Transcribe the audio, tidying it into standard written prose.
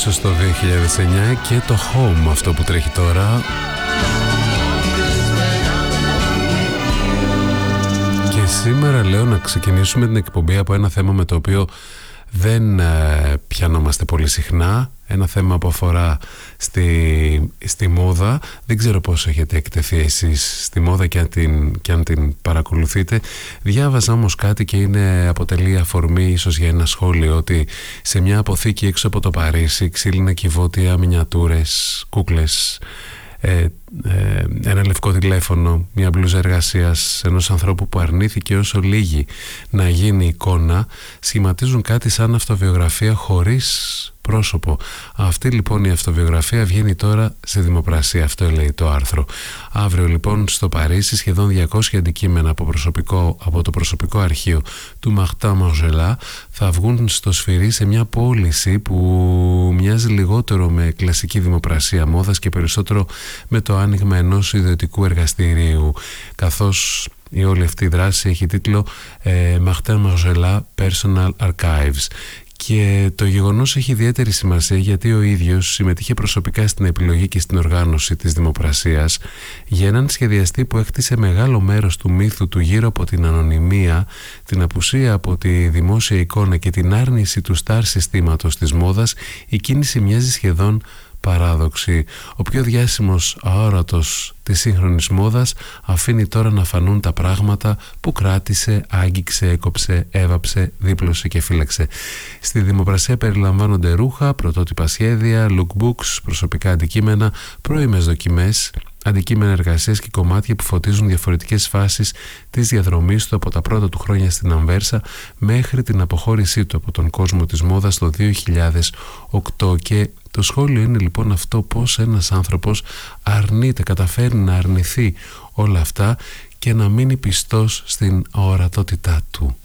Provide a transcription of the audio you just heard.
πίσω στο 2009 και το Home, αυτό που τρέχει τώρα. Και σήμερα λέω να ξεκινήσουμε την εκπομπή από ένα θέμα με το οποίο δεν πιανόμαστε πολύ συχνά. Ένα θέμα που αφορά στη μόδα. Δεν ξέρω πώς έχετε εκτεθεί εσείς στη μόδα και αν την παρακολουθείτε. Διάβαζα όμως κάτι και αποτελεί αφορμή ίσως για ένα σχόλιο, ότι σε μια αποθήκη έξω από το Παρίσι ξύλινα κυβότια, μινιατούρες, κούκλες, ένα λευκό τηλέφωνο, μια μπλούζα εργασίας ενός ανθρώπου που αρνήθηκε όσο λίγη να γίνει εικόνα, σχηματίζουν κάτι σαν αυτοβιογραφία χωρίς πρόσωπο. Αυτή λοιπόν η αυτοβιογραφία βγαίνει τώρα σε δημοπρασία, αυτό λέει το άρθρο. Αύριο λοιπόν στο Παρίσι σχεδόν 200 αντικείμενα από το προσωπικό αρχείο του Μαχτά Μαρζελά θα βγουν στο σφυρί σε μια πώληση που μοιάζει λιγότερο με κλασική δημοπρασία μόδας και περισσότερο με το άνοιγμα ενός ιδιωτικού εργαστηρίου, καθώς η όλη αυτή η δράση έχει τίτλο Μαχτά Μαρζελά Personal Archives. Και το γεγονός έχει ιδιαίτερη σημασία γιατί ο ίδιος συμμετείχε προσωπικά στην επιλογή και στην οργάνωση της δημοπρασίας για έναν σχεδιαστή που έκτισε μεγάλο μέρος του μύθου του γύρω από την ανωνυμία, την απουσία από τη δημόσια εικόνα και την άρνηση του στάρ συστήματος της μόδας. Η κίνηση μοιάζει σχεδόν παράδοξη. Ο πιο διάσημος αόρατος της σύγχρονης μόδας αφήνει τώρα να φανούν τα πράγματα που κράτησε, άγγιξε, έκοψε, έβαψε, δίπλωσε και φύλαξε. Στη δημοπρασία περιλαμβάνονται ρούχα, πρωτότυπα σχέδια, lookbooks, προσωπικά αντικείμενα, πρώιμες δοκιμές, αντικείμενα εργασίας και κομμάτια που φωτίζουν διαφορετικές φάσεις της διαδρομής του από τα πρώτα του χρόνια στην Αμβέρσα μέχρι την αποχώρησή του από τον κόσμο της μόδας το 2008. Και το σχόλιο είναι λοιπόν αυτό, πώς ένας άνθρωπος καταφέρει να αρνηθεί όλα αυτά και να μείνει πιστός στην ορατότητά του.